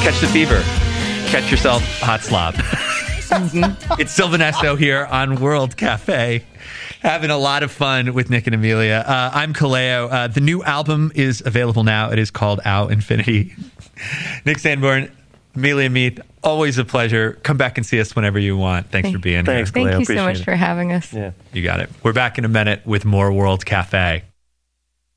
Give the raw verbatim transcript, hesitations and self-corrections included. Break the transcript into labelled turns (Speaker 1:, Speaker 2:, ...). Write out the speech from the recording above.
Speaker 1: catch the fever. Catch yourself hot slob. Mm-hmm. It's Sylvanesto here on World Cafe. Having a lot of fun with Nick and Amelia. Uh, I'm Kaleo. Uh, the new album is available now. It is called Ow Infinity. Nick Sanborn, Amelia Meath, always a pleasure. Come back and see us whenever you want. Thanks
Speaker 2: Thank,
Speaker 1: for being
Speaker 3: thanks,
Speaker 1: here.
Speaker 2: Thank
Speaker 3: Kaleo.
Speaker 2: you so much
Speaker 3: Appreciate it.
Speaker 2: for having us.
Speaker 3: Yeah.
Speaker 1: You got it. We're back in a minute with more World Cafe.